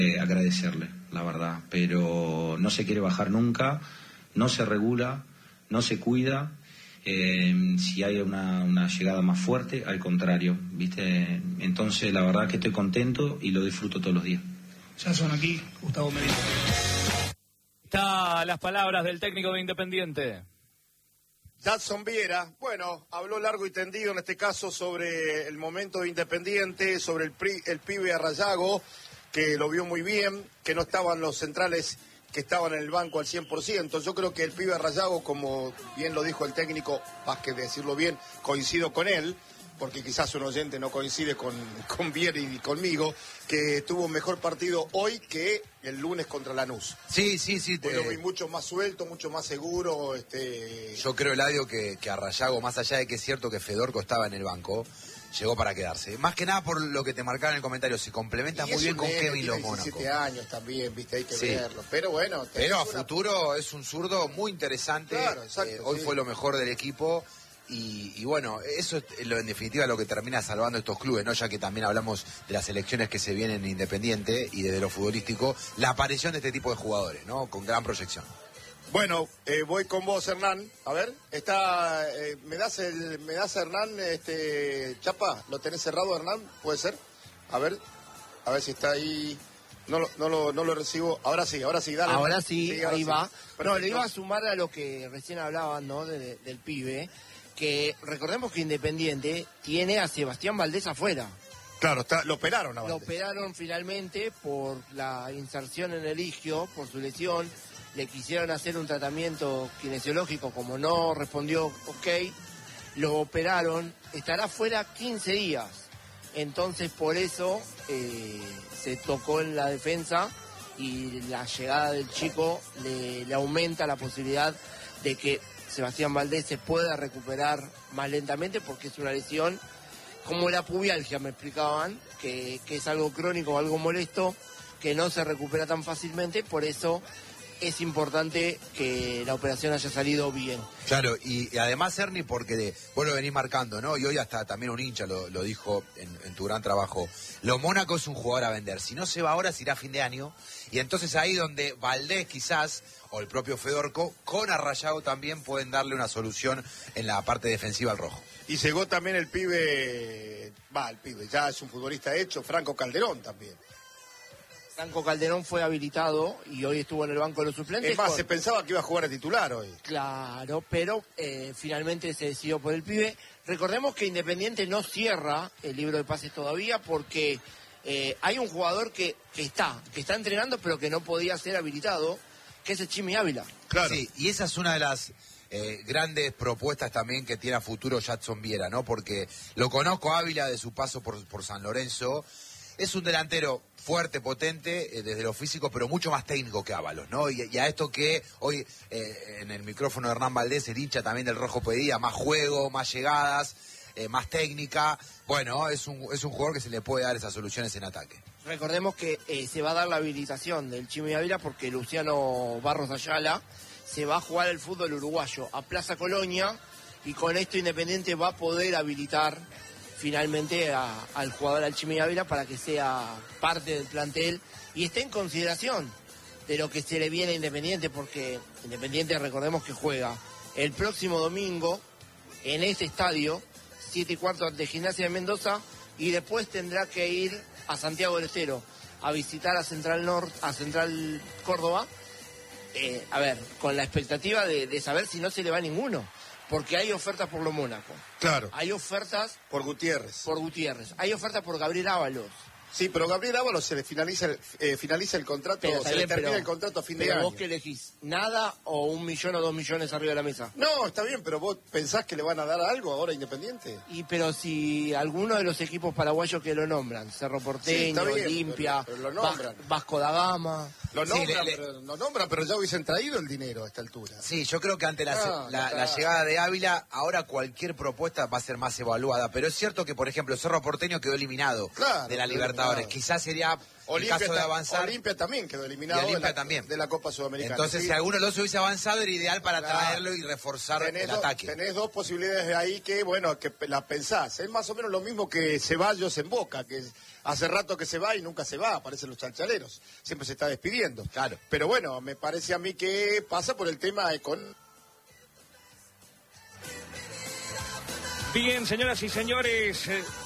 Agradecerle, la verdad, pero no se quiere bajar nunca, no se regula, no se cuida. Si hay una llegada más fuerte, al contrario, ¿viste? Entonces la verdad que estoy contento y lo disfruto todos los días. Ya son aquí, Gustavo Medina. Está las palabras del técnico de Independiente. Jadson Viera, bueno, habló largo y tendido en este caso sobre el momento de Independiente, sobre el pibe Arrayago, que lo vio muy bien, que no estaban los centrales que estaban en el banco al 100%. Yo creo que el pibe Arrayago, como bien lo dijo el técnico, más que decirlo bien, coincido con él, porque quizás un oyente no coincide con Viera y conmigo, que tuvo un mejor partido hoy que el lunes contra Lanús. Sí. Lo vi mucho más suelto, mucho más seguro. Yo creo, Eladio, que Arrayago, más allá de que es cierto que Fedorco estaba en el banco, llegó para quedarse. Más que nada por lo que te marcaba en el comentario, se complementa muy bien con Kevin Los Mónaco. 17 años también, viste, hay que verlo. Pero bueno. Pero a futuro es un zurdo muy interesante. Claro, exacto, hoy fue lo mejor del equipo. Y bueno, eso es en definitiva lo que termina salvando estos clubes, ¿no? Ya que también hablamos de las elecciones que se vienen en Independiente y desde lo futbolístico, la aparición de este tipo de jugadores, ¿no? Con gran proyección. Bueno, voy con vos, Hernán. A ver, ¿me das Hernán, Chapa? ¿Lo tenés cerrado, Hernán? ¿Puede ser? A ver si está ahí. No lo recibo. Ahora sí, dale. Ahora sí, ahí va. Perfecto. No, le iba a sumar a lo que recién hablaban, ¿no? Del pibe, que recordemos que Independiente tiene a Sebastián Valdés afuera. Claro, lo operaron a Lo Valdés. operaron finalmente por la inserción en el isquio, por su lesión. Le quisieron hacer un tratamiento kinesiológico, como no respondió ok, lo operaron, estará fuera 15 días. Entonces por eso se tocó en la defensa y la llegada del chico le aumenta la posibilidad de que Sebastián Valdés se pueda recuperar más lentamente, porque es una lesión como la pubialgia, me explicaban, que es algo crónico, algo molesto, que no se recupera tan fácilmente, por eso es importante que la operación haya salido bien. Claro, y además, Ernie, porque vos lo venís marcando, ¿no? Y hoy hasta también un hincha lo dijo en tu gran trabajo. Lo Mónaco es un jugador a vender. Si no se va ahora, se irá a fin de año. Y entonces ahí donde Valdés quizás, o el propio Fedorco, con Arrayago también pueden darle una solución en la parte defensiva al rojo. Y llegó también el pibe, ya es un futbolista hecho, Franco Calderón también. Franco Calderón fue habilitado y hoy estuvo en el banco de los suplentes. Es más, se pensaba que iba a jugar de titular hoy. Claro, pero finalmente se decidió por el pibe. Recordemos que Independiente no cierra el libro de pases todavía, porque hay un jugador que está entrenando pero que no podía ser habilitado, que es el Chimi Ávila. Claro. Sí, y esa es una de las grandes propuestas también que tiene a futuro Jadson Viera, ¿no? Porque lo conozco a Ávila de su paso por San Lorenzo. Es un delantero fuerte, potente, desde lo físico, pero mucho más técnico que Ábalos, ¿no? Y a esto que hoy en el micrófono de Hernán Valdés, el hincha también del Rojo pedía, más juego, más llegadas, más técnica. Bueno, es un jugador que se le puede dar esas soluciones en ataque. Recordemos que se va a dar la habilitación del Chimi Ávila porque Luciano Barros Ayala se va a jugar el fútbol uruguayo a Plaza Colonia, y con esto Independiente va a poder habilitar finalmente al jugador, al Chimi Ávila, para que sea parte del plantel y esté en consideración de lo que se le viene a Independiente, porque Independiente, recordemos que juega el próximo domingo en este estadio, 7:15 ante Gimnasia de Mendoza, y después tendrá que ir a Santiago del Estero a visitar a Central Córdoba, con la expectativa de saber si no se le va ninguno. Porque hay ofertas por lo Mónaco. Claro. Hay ofertas por Gutiérrez. Hay ofertas por Gabriel Ábalos. Sí, pero Gabriel Ábalos se le finaliza el contrato, termina el contrato a fin de año. ¿Vos qué elegís? ¿Nada o 1 millón o 2 millones arriba de la mesa? No, está bien, pero vos pensás que le van a dar algo ahora a Independiente. Pero si alguno de los equipos paraguayos que lo nombran, Cerro Porteño, sí, Olimpia, pero lo nombran. Vasco da Gama. Lo nombran, pero ya hubiesen traído el dinero a esta altura. Sí, yo creo que ante la llegada de Ávila, ahora cualquier propuesta va a ser más evaluada. Pero es cierto que, por ejemplo, Cerro Porteño quedó eliminado de la Libertadores. Quizás sería en caso de avanzar. Olimpia también quedó eliminado de la Copa Sudamericana. Entonces, si alguno de los hubiese avanzado, era ideal para traerlo y reforzar el ataque. Tenés dos posibilidades de ahí que, bueno, que la pensás. Es más o menos lo mismo que Ceballos en Boca, que hace rato que se va y nunca se va, aparecen los chalchaleros. Siempre se está despidiendo. Claro. Pero bueno, me parece a mí que pasa por el tema Bien, señoras y señores,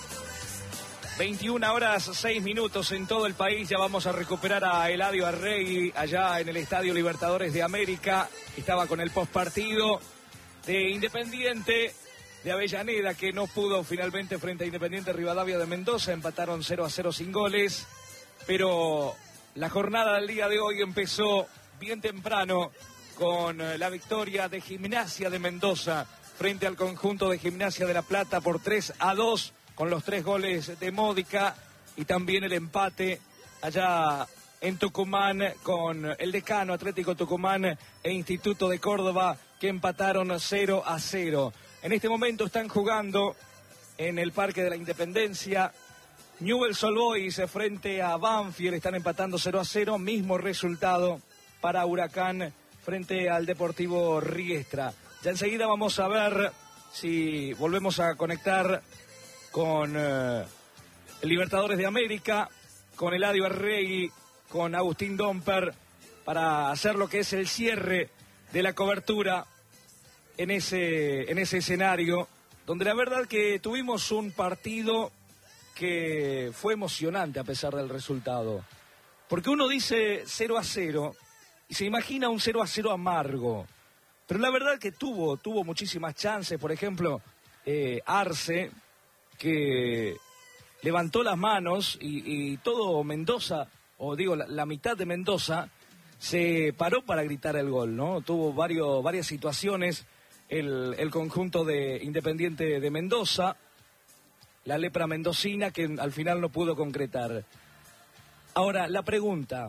21:06 en todo el país. Ya vamos a recuperar a Eladio Arregui allá en el Estadio Libertadores de América. Estaba con el postpartido de Independiente de Avellaneda, que no pudo finalmente frente a Independiente Rivadavia de Mendoza. Empataron 0-0 sin goles. Pero la jornada del día de hoy empezó bien temprano con la victoria de Gimnasia de Mendoza frente al conjunto de Gimnasia de La Plata por 3-2, con los 3 goles de Módica, y también el empate allá en Tucumán con el Decano, Atlético Tucumán e Instituto de Córdoba, que empataron 0-0. En este momento están jugando en el Parque de la Independencia Newell's Old Boys frente a Banfield, están empatando 0-0, mismo resultado para Huracán frente al Deportivo Riestra. Ya enseguida vamos a ver si volvemos a conectar con el Libertadores de América, con Eladio Arregui, con Agustín Domper, para hacer lo que es el cierre de la cobertura en ese escenario, donde la verdad que tuvimos un partido que fue emocionante a pesar del resultado. Porque uno dice 0-0 y se imagina un 0-0 amargo. Pero la verdad que tuvo muchísimas chances. Por ejemplo, Arce, que levantó las manos y todo Mendoza, o digo, la mitad de Mendoza, se paró para gritar el gol, ¿no? Tuvo varias situaciones el conjunto de Independiente de Mendoza, la lepra mendocina, que al final no pudo concretar. Ahora, la pregunta,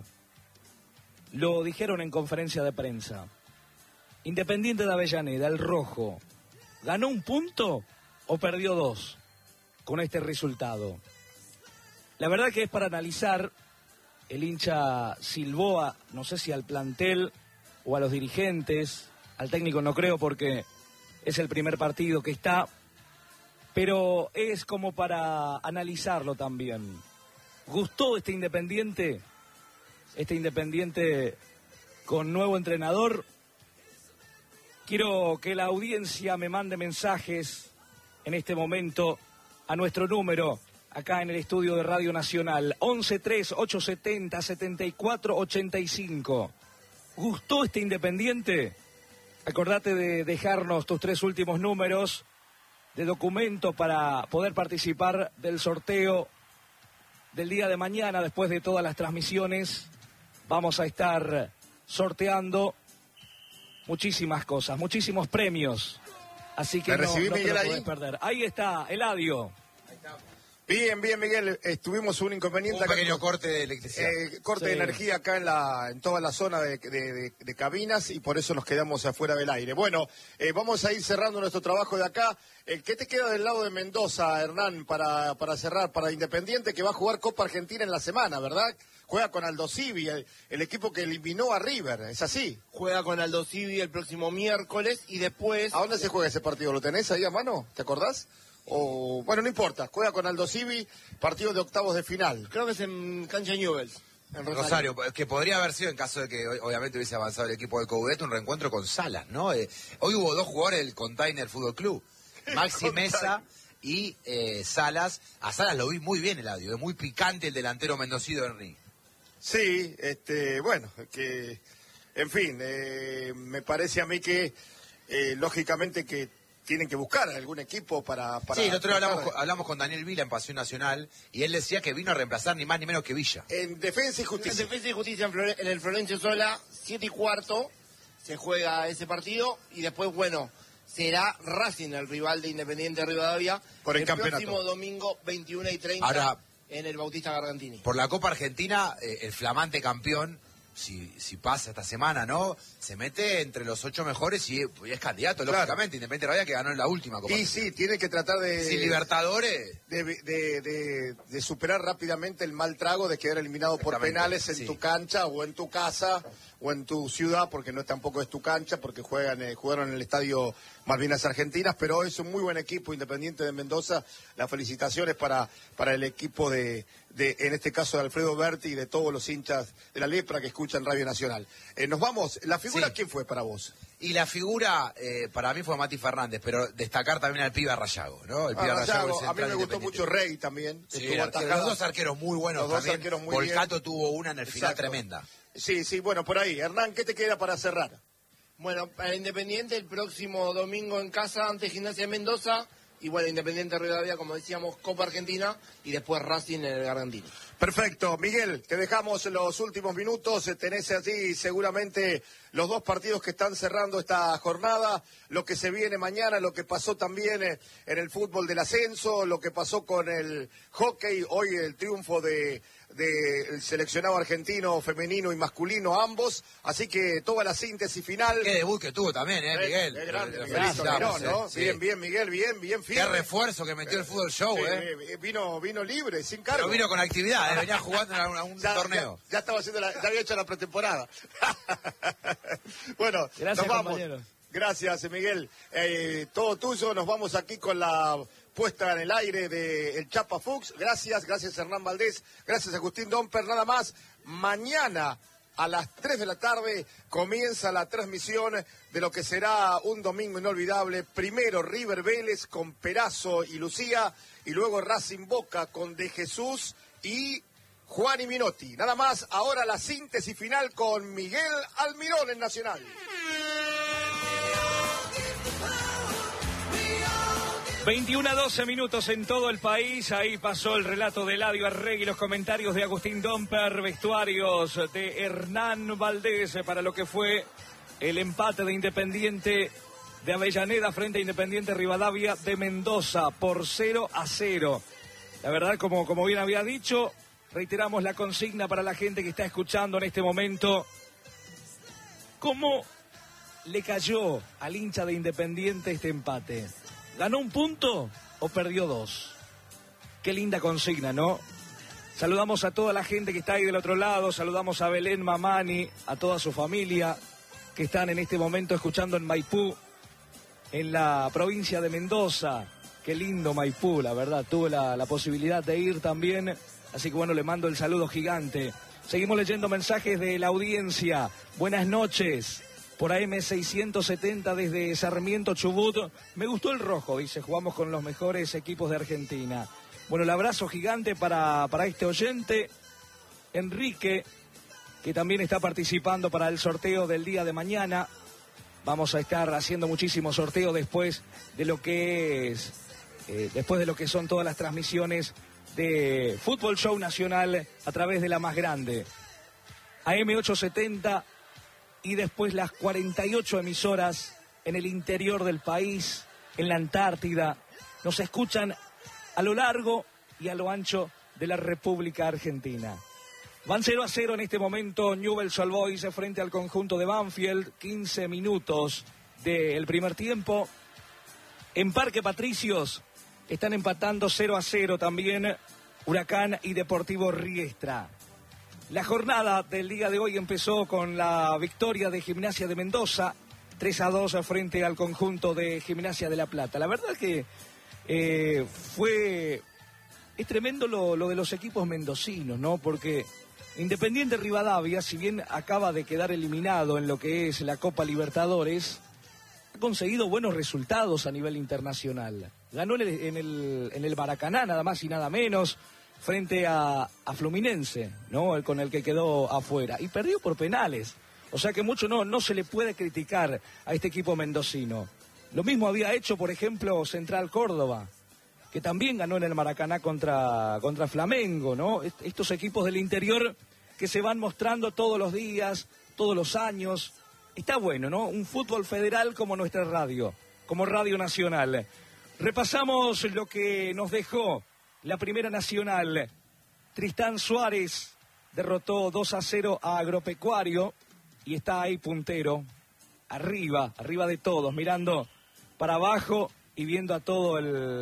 lo dijeron en conferencia de prensa. Independiente de Avellaneda, el rojo, ¿ganó un punto o perdió 2 con este resultado? La verdad que es para analizar. El hincha silbó no sé si al plantel o a los dirigentes, al técnico no creo porque es el primer partido que está, pero es como para analizarlo también. ¿Gustó este Independiente? Este Independiente con nuevo entrenador. Quiero que la audiencia me mande mensajes en este momento a nuestro número, acá en el estudio de Radio Nacional, 11-3-870-7485. ¿Gustó este Independiente? Acordate de dejarnos tus 3 últimos números de documento para poder participar del sorteo del día de mañana. Después de todas las transmisiones vamos a estar sorteando muchísimas cosas, muchísimos premios, así que no te lo podés perder. Ahí está, Eladio. Bien, Miguel, tuvimos un inconveniente. Un pequeño corte de electricidad. De energía acá en toda la zona de cabinas, y por eso nos quedamos afuera del aire. Bueno, vamos a ir cerrando nuestro trabajo de acá. ¿Qué te queda del lado de Mendoza, Hernán, para cerrar? Para Independiente, que va a jugar Copa Argentina en la semana, ¿verdad? Juega con Aldo Civi, el equipo que eliminó a River, ¿es así? Juega con Aldo Civi el próximo miércoles y después... ¿A dónde se juega ese partido? ¿Lo tenés ahí a mano? ¿Te acordás? O bueno, no importa, juega con Aldo Civi, partido de octavos de final. Creo que es en cancha Newell's, en Rosario, que podría haber sido, en caso de que obviamente hubiese avanzado el equipo de Coudet, un reencuentro con Salas, ¿no? Hoy hubo 2 jugadores del Container Fútbol Club, Maxi Mesa y Salas. A Salas lo vi muy bien, Eladio, es muy picante el delantero mendocido Henry. Sí, bueno, que en fin, me parece a mí que lógicamente que tienen que buscar algún equipo para sí, el otro día hablamos con Daniel Vila en Pasión Nacional y él decía que vino a reemplazar ni más ni menos que Villa. En Defensa y Justicia. En Defensa y Justicia en el Florencio Sola, 7:15 se juega ese partido y después, bueno, será Racing el rival de Independiente Rivadavia por el campeonato. Próximo domingo 21:30 Ahora, en el Bautista Gargantini. Por la Copa Argentina, el flamante campeón si pasa esta semana, ¿no? Se mete entre los 8 mejores y es candidato, lógicamente, Independiente Rivadavia, que ganó en la última Copa. Y sí, tiene que tratar de... Sin Libertadores. De superar rápidamente el mal trago de quedar eliminado por penales en tu cancha o en tu casa o en tu ciudad, porque no tampoco es tu cancha, porque jugaron en el estadio Malvinas Argentinas, pero es un muy buen equipo Independiente de Mendoza. Las felicitaciones para el equipo en este caso de Alfredo Berti y de todos los hinchas de la Lepra que escuchan Radio Nacional. Nos vamos. ¿La figura quién fue para vos? Y la figura, para mí fue Mati Fernández, pero destacar también al pibe Rayago, ¿no? El pibe Rayago, a mí me gustó mucho Rey también. Sí, los dos arqueros muy buenos también. Volcato tuvo una en el final tremenda. Sí, bueno, por ahí. Hernán, ¿qué te queda para cerrar? Bueno, para Independiente el próximo domingo en casa ante Gimnasia de Mendoza. Y bueno, Independiente Rivadavia, como decíamos, Copa Argentina y después Racing en el Gargantini. Perfecto. Miguel, te dejamos los últimos minutos. Tenés allí seguramente los 2 partidos que están cerrando esta jornada, lo que se viene mañana, lo que pasó también en el fútbol del ascenso, lo que pasó con el hockey, hoy el triunfo del seleccionado argentino femenino y masculino ambos, así que toda la síntesis final. Qué debut que tuvo también, Miguel. Grande, Mirón, ¿no? Sí. Bien, Miguel, bien firme. Qué refuerzo que metió el fútbol show, Vino libre, sin cargo. Pero vino con actividad, venía jugando en un torneo. Ya estaba haciendo ya había hecho la pretemporada. Bueno, gracias, nos vamos. Compañeros. Gracias, Miguel. Todo tuyo, nos vamos aquí con la puesta en el aire de el Chapa Fuchs. Gracias Hernán Valdés, gracias Agustín Domper. Nada más, mañana a las 3 de la tarde comienza la transmisión de lo que será un domingo inolvidable. Primero River Vélez con Perazo y Lucía, y luego Racing Boca con De Jesús y Juan y Minotti. Nada más, ahora la síntesis final con Miguel Almirón en Nacional. 21 a 12 minutos en todo el país. Ahí pasó el relato de Eladio Arregui, los comentarios de Agustín Domper, vestuarios de Hernán Valdés para lo que fue el empate de Independiente de Avellaneda frente a Independiente Rivadavia de Mendoza por 0-0. La verdad, como bien había dicho, reiteramos la consigna para la gente que está escuchando en este momento. ¿Cómo le cayó al hincha de Independiente este empate? ¿Ganó un punto o perdió 2? Qué linda consigna, ¿no? Saludamos a toda la gente que está ahí del otro lado, saludamos a Belén Mamani, a toda su familia que están en este momento escuchando en Maipú, en la provincia de Mendoza. Qué lindo Maipú, la verdad, tuve la posibilidad de ir también, así que bueno, le mando el saludo gigante. Seguimos leyendo mensajes de la audiencia. Buenas noches. Por AM670 desde Sarmiento, Chubut. Me gustó el rojo, dice, jugamos con los mejores equipos de Argentina. Bueno, el abrazo gigante para este oyente, Enrique, que también está participando para el sorteo del día de mañana. Vamos a estar haciendo muchísimos sorteos después de lo que son todas las transmisiones de Fútbol Show Nacional a través de la más grande. AM870 y después las 48 emisoras en el interior del país, en la Antártida. Nos escuchan a lo largo y a lo ancho de la República Argentina. Van 0-0 en este momento Newell's Old Boys frente al conjunto de Banfield. 15 minutos del primer tiempo. En Parque Patricios están empatando 0-0 también Huracán y Deportivo Riestra. La jornada del día de hoy empezó con la victoria de Gimnasia de Mendoza, 3-2 frente al conjunto de Gimnasia de La Plata. La verdad que es tremendo lo de los equipos mendocinos, ¿no? Porque Independiente Rivadavia, si bien acaba de quedar eliminado en lo que es la Copa Libertadores, ha conseguido buenos resultados a nivel internacional. Ganó en el Maracaná, nada más y nada menos, frente a Fluminense, ¿no? Con el que quedó afuera. Y perdió por penales. O sea que mucho no se le puede criticar a este equipo mendocino. Lo mismo había hecho, por ejemplo, Central Córdoba, que también ganó en el Maracaná contra Flamengo, ¿no? Estos equipos del interior que se van mostrando todos los días, todos los años. Está bueno, ¿no? Un fútbol federal como nuestra radio, como Radio Nacional. Repasamos lo que nos dejó la Primera Nacional. Tristán Suárez derrotó 2-0 a Agropecuario y está ahí puntero, arriba de todos, mirando para abajo y viendo a todos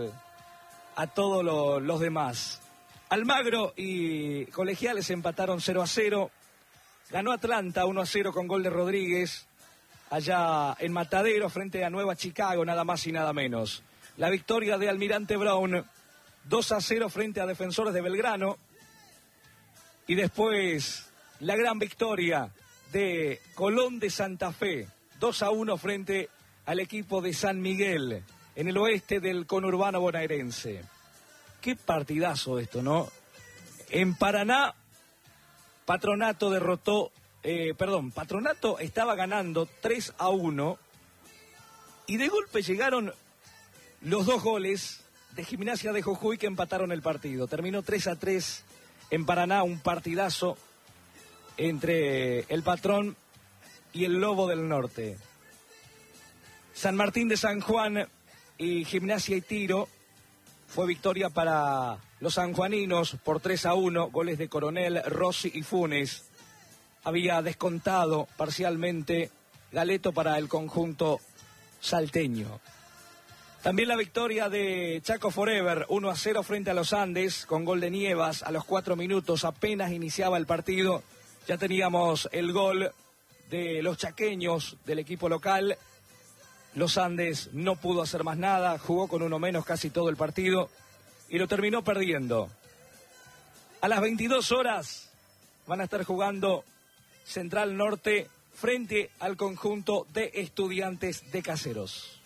los demás. Almagro y Colegiales empataron 0-0. Ganó Atlanta 1-0 con gol de Rodríguez, allá en Matadero, frente a Nueva Chicago, nada más y nada menos. La victoria de Almirante Brown, 2-0 frente a Defensores de Belgrano. Y después, la gran victoria de Colón de Santa Fe, 2-1 frente al equipo de San Miguel, en el oeste del conurbano bonaerense. Qué partidazo esto, ¿no? En Paraná, Patronato Patronato estaba ganando 3-1 y de golpe llegaron los 2 goles de Gimnasia de Jujuy que empataron el partido. Terminó 3-3 en Paraná, un partidazo entre el Patrón y el Lobo del Norte. San Martín de San Juan y Gimnasia y Tiro fue victoria para los sanjuaninos por 3-1, goles de Coronel, Rossi y Funes. Había descontado parcialmente Galeto para el conjunto salteño. También la victoria de Chaco Forever, 1-0 frente a los Andes, con gol de Nievas a los 4 minutos, apenas iniciaba el partido. Ya teníamos el gol de los chaqueños del equipo local. Los Andes no pudo hacer más nada, jugó con uno menos casi todo el partido y lo terminó perdiendo. A las 22 horas van a estar jugando Central Norte frente al conjunto de Estudiantes de Caseros.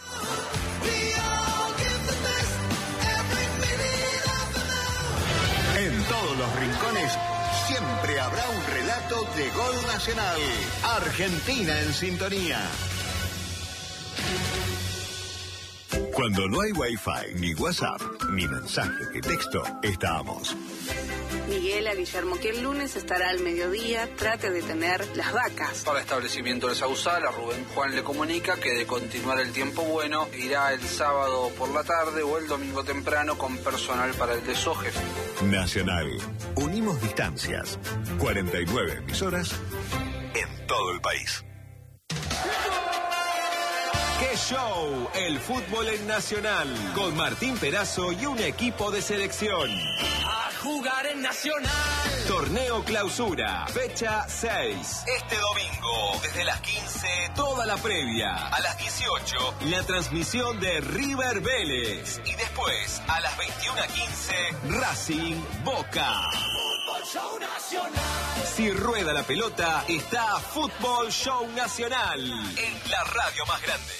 En todos los rincones siempre habrá un relato de gol nacional. Argentina en sintonía. Cuando no hay Wi-Fi, ni WhatsApp, ni mensaje de texto, estamos. Miguel a Guillermo, que el lunes estará al mediodía, trate de tener las vacas. Para establecimiento del Sausal, a Rubén Juan le comunica que de continuar el tiempo bueno, irá el sábado por la tarde o el domingo temprano con personal para el desoje. Nacional. Unimos distancias. 49 emisoras en todo el país. ¡Qué show! El fútbol en Nacional, con Martín Perazo y un equipo de selección. ¡A jugar en Nacional! Torneo Clausura, fecha 6. Este domingo, desde las 15, toda la previa. A las 18, la transmisión de River Vélez. Y después, a las 21:15, Racing Boca. Fútbol Show Nacional. Si rueda la pelota, está Fútbol Show Nacional. En la radio más grande.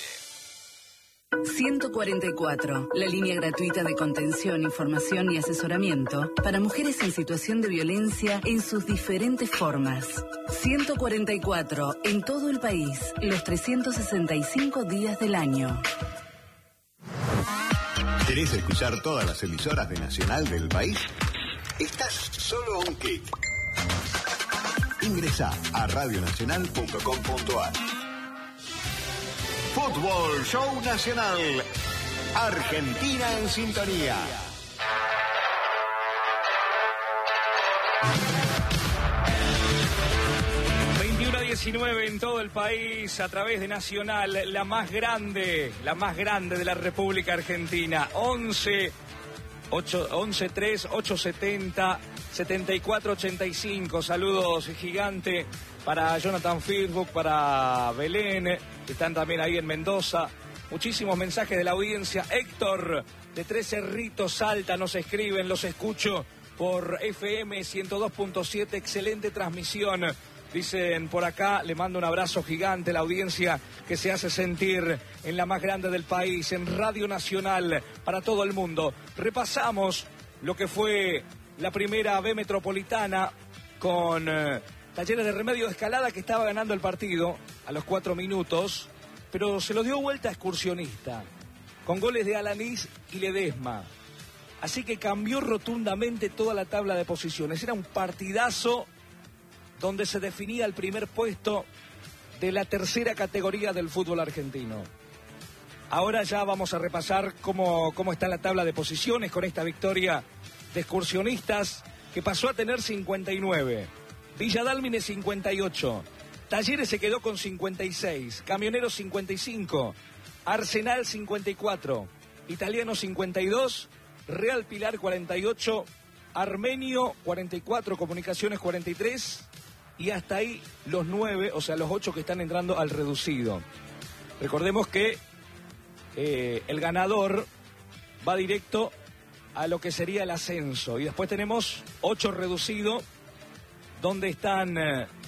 144, la línea gratuita de contención, información y asesoramiento para mujeres en situación de violencia en sus diferentes formas. 144, en todo el país, los 365 días del año. ¿Querés escuchar todas las emisoras de Nacional del país? Estás solo a un clic. Ingresá a radionacional.com.ar. Fútbol Show Nacional. Argentina en sintonía. a 19 en todo el país a través de Nacional, la más grande de la República Argentina. 11-3, 870, 7485. Saludos gigante para Jonathan Fitzbook, para Belén, que están también ahí en Mendoza. Muchísimos mensajes de la audiencia. Héctor, de Tres Cerritos, Salta, nos escriben, los escucho por FM 102.7, excelente transmisión. Dicen por acá, le mando un abrazo gigante a la audiencia que se hace sentir en la más grande del país, en Radio Nacional, para todo el mundo. Repasamos lo que fue la primera B Metropolitana con Talleres de Remedio de Escalada, que estaba ganando el partido a los 4 minutos, pero se lo dio vuelta a Excursionista, con goles de Alanís y Ledesma. Así que cambió rotundamente toda la tabla de posiciones. Era un partidazo donde se definía el primer puesto de la tercera categoría del fútbol argentino. Ahora ya vamos a repasar cómo está la tabla de posiciones con esta victoria de Excursionistas, que pasó a tener 59. Villa Dálmine 58. Talleres se quedó con 56. Camioneros 55. Arsenal 54. Italiano 52. Real Pilar 48. Armenio 44. Comunicaciones 43. Y hasta ahí los 9, o sea, los 8 que están entrando al reducido. Recordemos que el ganador va directo a lo que sería el ascenso. Y después tenemos 8 reducidos, donde están